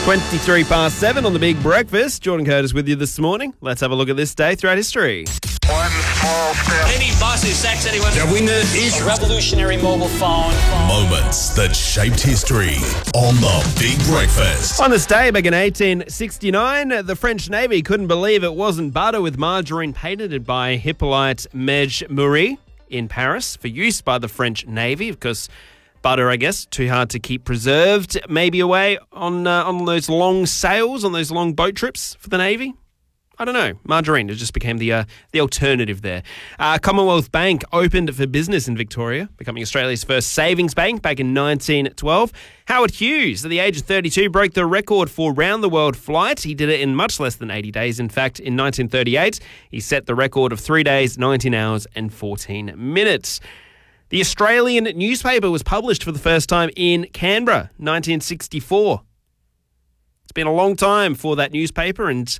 23 past 7 on the Big Breakfast. Jordan Curtis with you this morning. Let's have a look at this day throughout history. One small step. Any bus who sacks anyone. The winner is Revolutionary mobile phone. Moments that shaped history on the Big Breakfast. On this day, back in 1869, the French Navy couldn't believe it wasn't butter with margarine patented by Hippolyte Mejmuri in Paris for use by the French Navy. Of course, butter, I guess, too hard to keep preserved, maybe away on those long sails, on those long boat trips for the Navy. I don't know. Margarine, it just became the alternative there. Commonwealth Bank opened for business in Victoria, becoming Australia's first savings bank back in 1912. Howard Hughes, at the age of 32, broke the record for round-the-world flights. He did it in much less than 80 days. In fact, in 1938, he set the record of 3 days, 19 hours and 14 minutes. The Australian newspaper was published for the first time in Canberra, 1964. It's been a long time for that newspaper and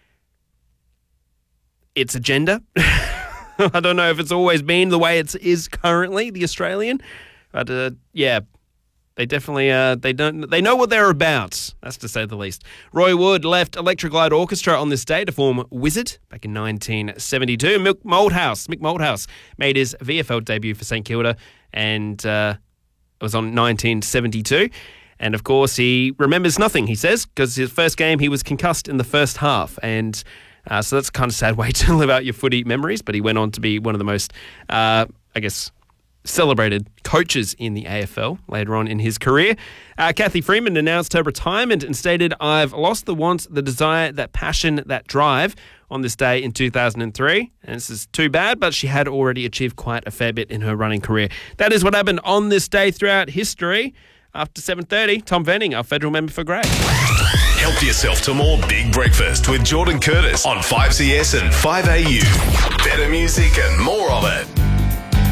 its agenda. I don't know if it's always been the way it is currently, the Australian, but they definitely they know what they're about. That's to say the least. Roy Wood left Electric Light Orchestra on this day to form Wizard back in 1972. Mick Malthouse made his VFL debut for St Kilda, and it was on 1972. And of course, he remembers nothing, he says, because his first game he was concussed in the first half, and so that's kind of a sad way to live out your footy memories. But he went on to be one of the most, celebrated coaches in the AFL later on in his career. Kathy Freeman announced her retirement and stated, "I've lost the want, the desire, that passion, that drive," on this day in 2003. And this is too bad, but she had already achieved quite a fair bit in her running career. That is what happened on this day throughout history. After 7:30, Tom Venning, our federal member for Grey. Help yourself to more Big Breakfast with Jordan Curtis on 5CS and 5AU. Better music and more of it.